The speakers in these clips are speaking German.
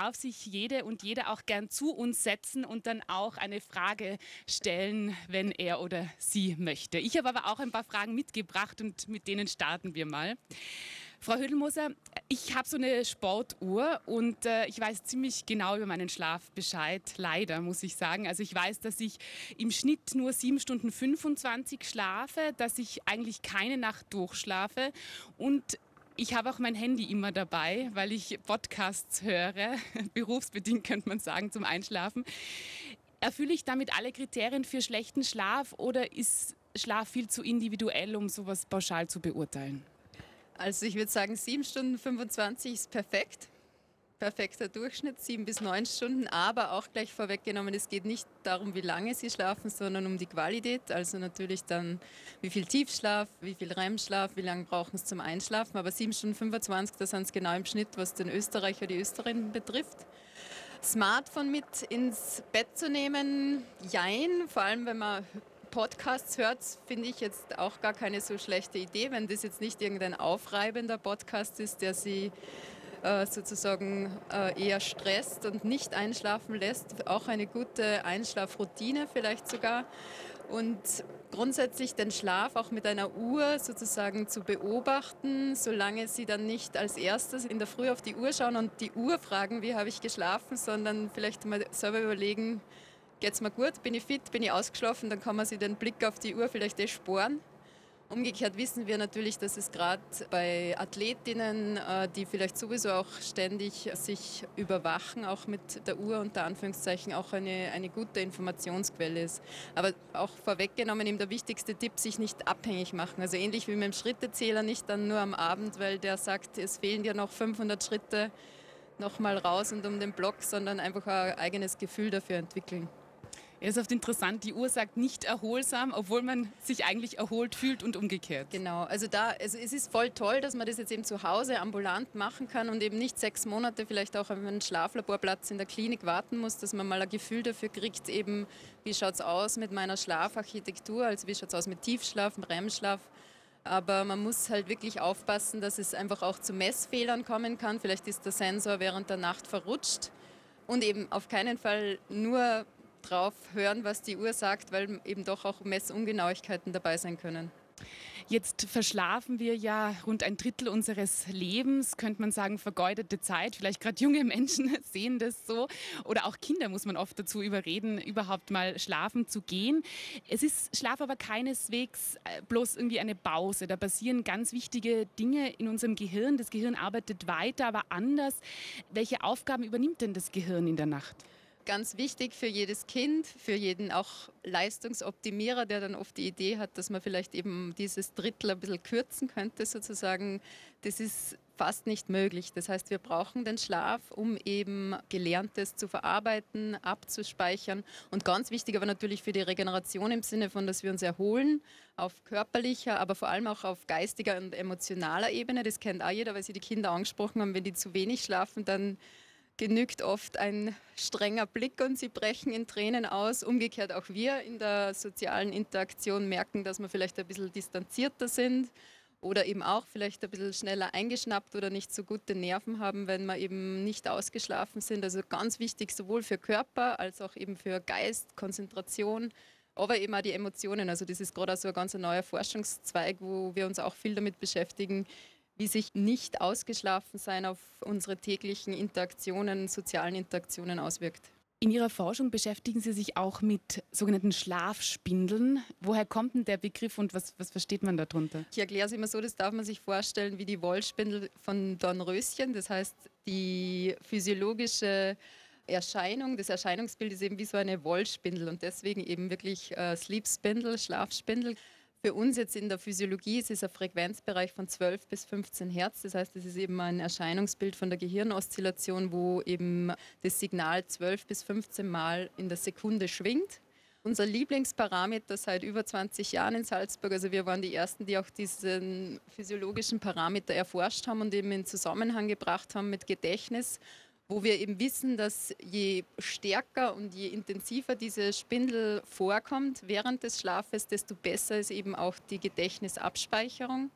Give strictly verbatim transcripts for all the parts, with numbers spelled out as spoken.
darf sich jede und jeder auch gern zu uns setzen und dann auch eine Frage stellen, wenn er oder sie möchte. Ich habe aber auch ein paar Fragen mitgebracht und mit denen starten wir mal. Frau Hödelmoser, ich habe so eine Sportuhr und äh, ich weiß ziemlich genau über meinen Schlaf Bescheid, leider muss ich sagen. Also ich weiß, dass ich im Schnitt nur sieben Stunden fünfundzwanzig schlafe, dass ich eigentlich keine Nacht durchschlafe und ich habe auch mein Handy immer dabei, weil ich Podcasts höre, berufsbedingt könnte man sagen, zum Einschlafen. Erfülle ich damit alle Kriterien für schlechten Schlaf oder ist Schlaf viel zu individuell, um sowas pauschal zu beurteilen? Also ich würde sagen, sieben Stunden fünfundzwanzig ist perfekt. Perfekter Durchschnitt, sieben bis neun Stunden. Aber auch gleich vorweggenommen, es geht nicht darum, wie lange Sie schlafen, sondern um die Qualität. Also natürlich dann, wie viel Tiefschlaf, wie viel R E M-Schlaf, wie lange brauchen Sie zum Einschlafen. Aber sieben Stunden fünfundzwanzig, das sind es genau im Schnitt, was den Österreicher, die Österreicherin betrifft. Smartphone mit ins Bett zu nehmen, jein, vor allem wenn man Podcasts hört, finde ich jetzt auch gar keine so schlechte Idee, wenn das jetzt nicht irgendein aufreibender Podcast ist, der sie äh, sozusagen äh, eher stresst und nicht einschlafen lässt. Auch eine gute Einschlafroutine vielleicht sogar. Und grundsätzlich den Schlaf auch mit einer Uhr sozusagen zu beobachten, solange sie dann nicht als erstes in der Früh auf die Uhr schauen und die Uhr fragen, wie habe ich geschlafen, sondern vielleicht mal selber überlegen, geht's mir gut, bin ich fit, bin ich ausgeschlafen, dann kann man sich den Blick auf die Uhr vielleicht eh sparen. Umgekehrt wissen wir natürlich, dass es gerade bei Athletinnen, die vielleicht sowieso auch ständig sich überwachen, auch mit der Uhr unter Anführungszeichen, auch eine, eine gute Informationsquelle ist. Aber auch vorweggenommen eben der wichtigste Tipp, sich nicht abhängig machen. Also ähnlich wie mit dem Schrittezähler, nicht dann nur am Abend, weil der sagt, es fehlen dir noch fünfhundert Schritte, nochmal raus und um den Block, sondern einfach ein eigenes Gefühl dafür entwickeln. Ja, ist oft interessant, die Uhr sagt nicht erholsam, obwohl man sich eigentlich erholt fühlt und umgekehrt. Genau, also da, also es ist voll toll, dass man das jetzt eben zu Hause ambulant machen kann und eben nicht sechs Monate vielleicht auch auf einen Schlaflaborplatz in der Klinik warten muss, dass man mal ein Gefühl dafür kriegt, eben wie schaut es aus mit meiner Schlafarchitektur, also wie schaut es aus mit Tiefschlaf, mit R E M-Schlaf. Aber man muss halt wirklich aufpassen, dass es einfach auch zu Messfehlern kommen kann. Vielleicht ist der Sensor während der Nacht verrutscht und eben auf keinen Fall nur drauf hören, was die Uhr sagt, weil eben doch auch Messungenauigkeiten dabei sein können. Jetzt verschlafen wir ja rund ein Drittel unseres Lebens, könnte man sagen, vergeudete Zeit. Vielleicht gerade junge Menschen sehen das so. Oder auch Kinder muss man oft dazu überreden, überhaupt mal schlafen zu gehen. Es ist Schlaf aber keineswegs bloß irgendwie eine Pause. Da passieren ganz wichtige Dinge in unserem Gehirn. Das Gehirn arbeitet weiter, aber anders. Welche Aufgaben übernimmt denn das Gehirn in der Nacht? Ganz wichtig für jedes Kind, für jeden auch Leistungsoptimierer, der dann oft die Idee hat, dass man vielleicht eben dieses Drittel ein bisschen kürzen könnte sozusagen. Das ist fast nicht möglich. Das heißt, wir brauchen den Schlaf, um eben Gelerntes zu verarbeiten, abzuspeichern. Und ganz wichtig aber natürlich für die Regeneration im Sinne von, dass wir uns erholen auf körperlicher, aber vor allem auch auf geistiger und emotionaler Ebene. Das kennt auch jeder, weil Sie die Kinder angesprochen haben. Wenn die zu wenig schlafen, dann genügt oft ein strenger Blick und sie brechen in Tränen aus. Umgekehrt auch wir in der sozialen Interaktion merken, dass wir vielleicht ein bisschen distanzierter sind oder eben auch vielleicht ein bisschen schneller eingeschnappt oder nicht so gute Nerven haben, wenn wir eben nicht ausgeschlafen sind. Also ganz wichtig sowohl für Körper als auch eben für Geist, Konzentration, aber eben auch die Emotionen. Also das ist gerade auch so ein ganz neuer Forschungszweig, wo wir uns auch viel damit beschäftigen, wie sich nicht ausgeschlafen sein auf unsere täglichen Interaktionen, sozialen Interaktionen auswirkt. In Ihrer Forschung beschäftigen Sie sich auch mit sogenannten Schlafspindeln. Woher kommt denn der Begriff und was, was versteht man darunter? Ich erkläre es immer so, das darf man sich vorstellen wie die Wollspindel von Dornröschen. Das heißt, die physiologische Erscheinung, das Erscheinungsbild ist eben wie so eine Wollspindel und deswegen eben wirklich äh, Sleep Spindle, Schlafspindel. Für uns jetzt in der Physiologie ist es ein Frequenzbereich von zwölf bis fünfzehn Hertz. Das heißt, es ist eben ein Erscheinungsbild von der Gehirnoszillation, wo eben das Signal zwölf bis fünfzehn Mal in der Sekunde schwingt. Unser Lieblingsparameter seit über zwanzig Jahren in Salzburg, also wir waren die Ersten, die auch diesen physiologischen Parameter erforscht haben und eben in Zusammenhang gebracht haben mit Gedächtnis, wo wir eben wissen, dass je stärker und je intensiver diese Spindel vorkommt während des Schlafes, desto besser ist eben auch die Gedächtnisabspeicherung.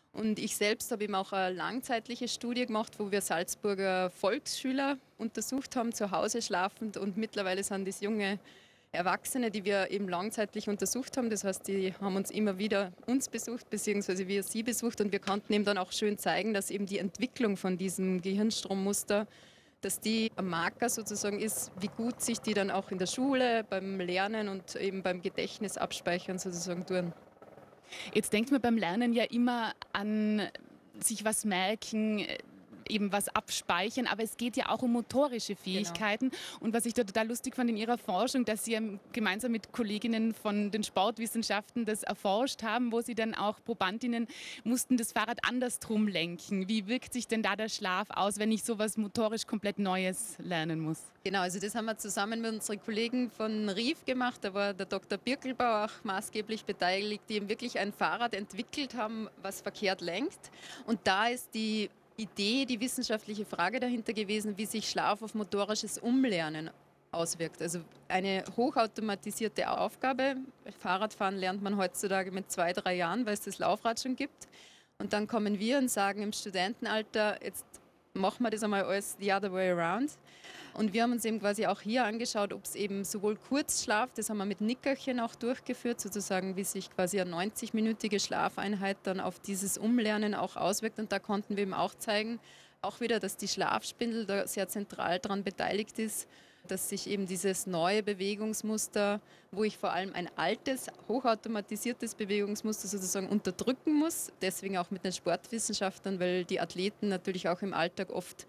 Und ich selbst habe eben auch eine langzeitliche Studie gemacht, wo wir Salzburger Volksschüler untersucht haben, zu Hause schlafend. Und mittlerweile sind das junge Erwachsene, die wir eben langzeitlich untersucht haben. Das heißt, die haben uns immer wieder uns besucht, beziehungsweise wir sie besucht. Und wir konnten eben dann auch schön zeigen, dass eben die Entwicklung von diesem Gehirnstrommuster, dass die ein Marker sozusagen ist, wie gut sich die dann auch in der Schule, beim Lernen und eben beim Gedächtnis abspeichern sozusagen tun. Jetzt denkt man beim Lernen ja immer an sich was merken, eben was abspeichern, aber es geht ja auch um motorische Fähigkeiten. Genau. Und was ich da total lustig fand in Ihrer Forschung, dass Sie gemeinsam mit Kolleginnen von den Sportwissenschaften das erforscht haben, wo Sie dann auch Probandinnen mussten das Fahrrad andersrum lenken. Wie wirkt sich denn da der Schlaf aus, wenn ich sowas motorisch komplett Neues lernen muss? Genau, also das haben wir zusammen mit unseren Kollegen von R I F gemacht. Da war der Doktor Birkelbau auch maßgeblich beteiligt, die eben wirklich ein Fahrrad entwickelt haben, was verkehrt lenkt. Und da ist die Idee, die wissenschaftliche Frage dahinter gewesen, wie sich Schlaf auf motorisches Umlernen auswirkt. Also eine hochautomatisierte Aufgabe. Fahrradfahren lernt man heutzutage mit zwei, drei Jahren, weil es das Laufrad schon gibt. Und dann kommen wir und sagen im Studentenalter, jetzt machen wir das einmal alles the other way around. Und wir haben uns eben quasi auch hier angeschaut, ob es eben sowohl Kurzschlaf, das haben wir mit Nickerchen auch durchgeführt, sozusagen wie sich quasi eine neunzig-minütige Schlafeinheit dann auf dieses Umlernen auch auswirkt. Und da konnten wir eben auch zeigen, auch wieder, dass die Schlafspindel da sehr zentral daran beteiligt ist, dass sich eben dieses neue Bewegungsmuster, wo ich vor allem ein altes, hochautomatisiertes Bewegungsmuster sozusagen unterdrücken muss, deswegen auch mit den Sportwissenschaftlern, weil die Athleten natürlich auch im Alltag oft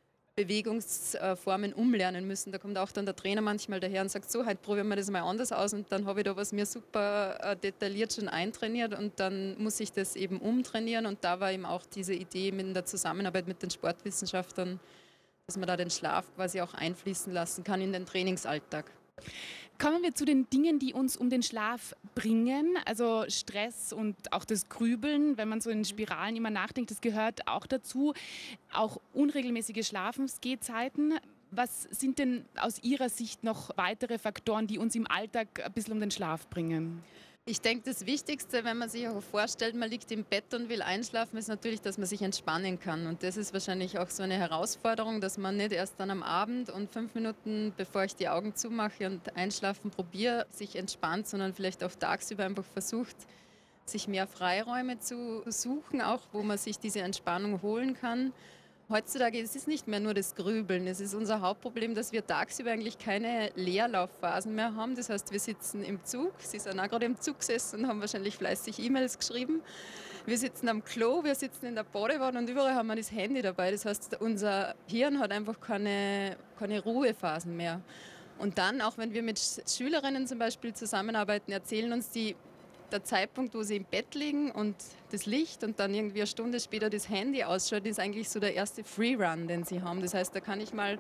Bewegungsformen umlernen müssen. Da kommt auch dann der Trainer manchmal daher und sagt, so, heute probieren wir das mal anders aus und dann habe ich da was mir super äh, detailliert schon eintrainiert und dann muss ich das eben umtrainieren und da war eben auch diese Idee mit der Zusammenarbeit mit den Sportwissenschaftlern, dass man da den Schlaf quasi auch einfließen lassen kann in den Trainingsalltag. Kommen wir zu den Dingen, die uns um den Schlaf bringen, also Stress und auch das Grübeln, wenn man so in Spiralen immer nachdenkt, das gehört auch dazu. Auch unregelmäßige Schlafensgehzeiten. Was sind denn aus Ihrer Sicht noch weitere Faktoren, die uns im Alltag ein bisschen um den Schlaf bringen? Ich denke, das Wichtigste, wenn man sich auch vorstellt, man liegt im Bett und will einschlafen, ist natürlich, dass man sich entspannen kann. Und das ist wahrscheinlich auch so eine Herausforderung, dass man nicht erst dann am Abend und fünf Minuten, bevor ich die Augen zumache und einschlafen probiere, sich entspannt, sondern vielleicht auch tagsüber einfach versucht, sich mehr Freiräume zu suchen, auch wo man sich diese Entspannung holen kann. Heutzutage ist es nicht mehr nur das Grübeln. Es ist unser Hauptproblem, dass wir tagsüber eigentlich keine Leerlaufphasen mehr haben. Das heißt, wir sitzen im Zug. Sie sind auch gerade im Zug gesessen und haben wahrscheinlich fleißig E-Mails geschrieben. Wir sitzen am Klo, wir sitzen in der Badewanne und überall haben wir das Handy dabei. Das heißt, unser Hirn hat einfach keine, keine Ruhephasen mehr. Und dann, auch wenn wir mit Schülerinnen zum Beispiel zusammenarbeiten, erzählen uns die, der Zeitpunkt, wo sie im Bett liegen und das Licht und dann irgendwie eine Stunde später das Handy ausschaut, ist eigentlich so der erste Freerun, den sie haben. Das heißt, da kann ich mal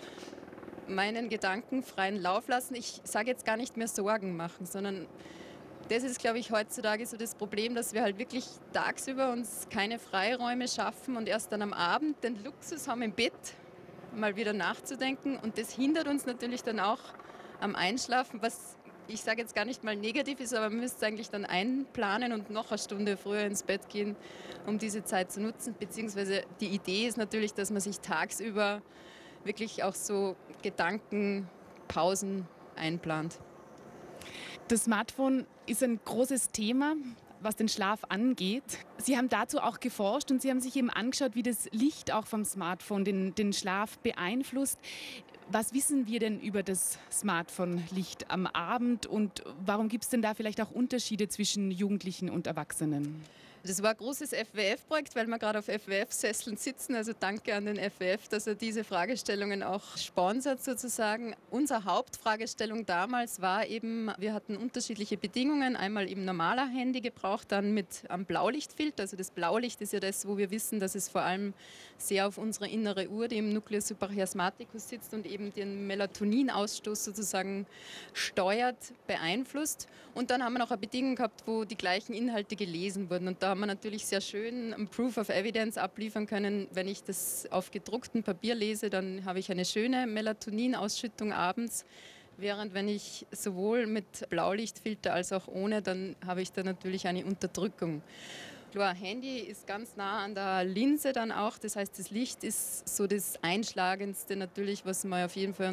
meinen Gedanken freien Lauf lassen. Ich sage jetzt gar nicht mehr Sorgen machen, sondern das ist, glaube ich, heutzutage so das Problem, dass wir halt wirklich tagsüber uns keine Freiräume schaffen und erst dann am Abend den Luxus haben, im Bett mal wieder nachzudenken. Und das hindert uns natürlich dann auch am Einschlafen, was ich sage jetzt gar nicht mal negativ ist, aber man müsste es eigentlich dann einplanen und noch eine Stunde früher ins Bett gehen, um diese Zeit zu nutzen. Beziehungsweise die Idee ist natürlich, dass man sich tagsüber wirklich auch so Gedankenpausen einplant. Das Smartphone ist ein großes Thema, was den Schlaf angeht. Sie haben dazu auch geforscht und Sie haben sich eben angeschaut, wie das Licht auch vom Smartphone den, den Schlaf beeinflusst. Was wissen wir denn über das Smartphone-Licht am Abend und warum gibt es denn da vielleicht auch Unterschiede zwischen Jugendlichen und Erwachsenen? Das war ein großes F W F-Projekt, weil wir gerade auf F W F-Sesseln sitzen. Also danke an den F W F, dass er diese Fragestellungen auch sponsert sozusagen. Unsere Hauptfragestellung damals war eben, wir hatten unterschiedliche Bedingungen. Einmal eben normaler Handygebrauch, dann mit einem Blaulichtfilter. Also das Blaulicht ist ja das, wo wir wissen, dass es vor allem sehr auf unsere innere Uhr, die im Nucleus suprachiasmaticus sitzt und eben den Melatoninausstoß sozusagen steuert, beeinflusst. Und dann haben wir noch eine Bedingung gehabt, wo die gleichen Inhalte gelesen wurden. Und da haben wir natürlich sehr schön ein Proof of Evidence abliefern können. Wenn ich das auf gedrucktem Papier lese, dann habe ich eine schöne Melatoninausschüttung abends. Während wenn ich sowohl mit Blaulichtfilter als auch ohne, dann habe ich da natürlich eine Unterdrückung. Klar, Handy ist ganz nah an der Linse dann auch. Das heißt, das Licht ist so das Einschlagendste natürlich, was man auf jeden Fall